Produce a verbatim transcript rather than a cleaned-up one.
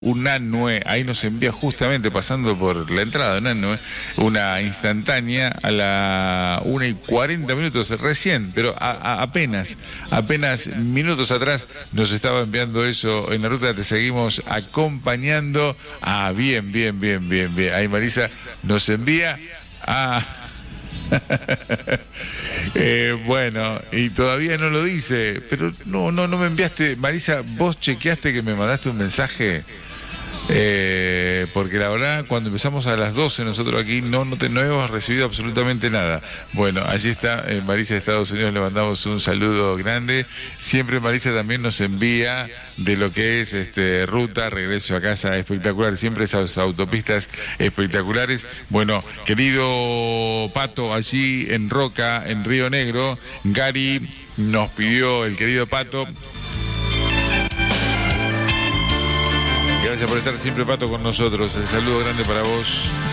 Unanue, ahí nos envía justamente pasando por la entrada de Unanue, una instantánea a la una y cuarenta minutos, recién, pero a, a, apenas, apenas minutos atrás nos estaba enviando eso en la ruta, te seguimos acompañando. Ah, bien, bien, bien, bien, bien. Ahí Marisa nos envía a... eh, bueno, y todavía no lo dice, pero no, no, no me enviaste, Marisa, vos chequeaste que me mandaste un mensaje. Eh, porque la verdad, cuando empezamos a las doce nosotros aquí no, no, te, no hemos recibido absolutamente nada. Bueno, allí está eh, Marisa de Estados Unidos, le mandamos un saludo grande. Siempre Marisa también nos envía de lo que es este, ruta, regreso a casa espectacular, siempre esas autopistas espectaculares. Bueno, querido Pato, allí en Roca, en Río Negro, Gary nos pidió, el querido Pato. Gracias por estar siempre, Pato, con nosotros. El saludo grande para vos.